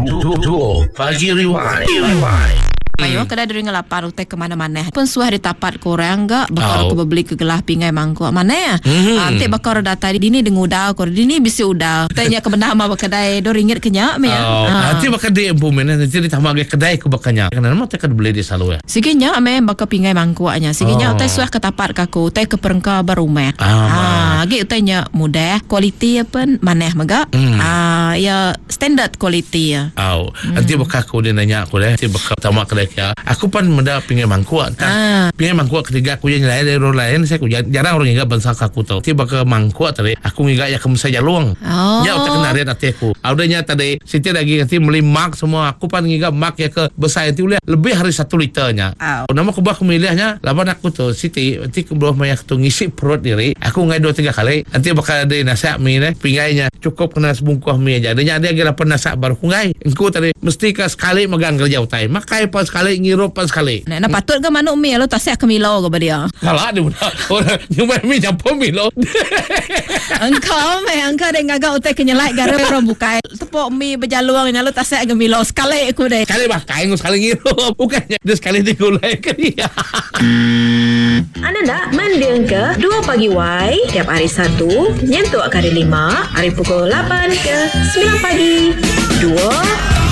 Duo Pagi Rewind. Payo kada dering lapar utai ke mana-mana. Pun suah di tapat korang enggak bakal aku beli ke gelah pingai mangkuk mana ya. Nanti bakal data dini dengudau kor dini bisi udau. Tanya ke benda ma kedai RM2 kenyak me ya. Nanti bakal di implement nanti ditambah ke kedai ku bakalnya. Kenapa mau tekan beli di selalu ya. Siginya ame bakal pingai mangkuknya. Siginya utai suah ke tapat kaku utai ke perengka barumah. Agi utainya mudah, kualiti apa maneh maga. Ya standard kualiti ya. Nanti bakal aku dia nanya aku deh. Nanti bakal tamak kedai ya. Aku pun menda pingai mangkuk. Pingai mangkuk ketiga aku yang lain dari orang lain saya aku jarang orang ingat bangsa aku tahu. Tiba ke mangkuk tadi aku ingat ya kamu saja luang. Ya utak kenarian hati aku. Audanya tadi Siti lagi nanti beli mak semua. Aku pun ingat mak ya ke besar itu lebih hari 1 liternya. Nama aku bah milihnya lawan aku tuh Siti nanti aku belum banyak tuh ngisi perut diri. Aku ngai 2-3 kali. Nanti bakal ada nasi mie nih pingainya cukup kena sebungkus mie aja. Adanya dia kira nasi baru ngai. Engkau tadi mesti ke sekali megang kerja utai. Makai pas sekali ngirup pas sekali. Nah patut ke manuk mie lo tasik ke milo ke dia. Kalah dia orang nyumai mie jampo milo. Engkau deh ngagak utai kenyelai gara orang bukai. Tepuk mie berjaluang lo tasik ke milo sekali aku deh. Sekali bakai sekali ngirup. Bukannya dia sekali digulai ke dia. Anda nak mendengar ke 2 Pagi Y tiap hari Sabtu nyentuh hari 5 hari pukul 8 ke 9 pagi. 2